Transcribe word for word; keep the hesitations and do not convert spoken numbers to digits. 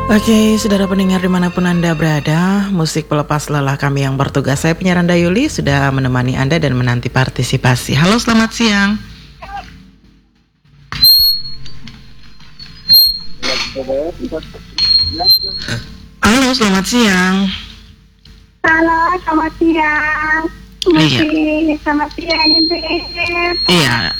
Oke, saudara pendengar dimanapun Anda berada, musik pelepas lelah kami yang bertugas. Saya penyiar Anda Yuli sudah menemani Anda dan menanti partisipasi. Halo, selamat siang. Halo, selamat siang. Halo, selamat siang. Iya. Masih selamat siang, Ibu. Iya,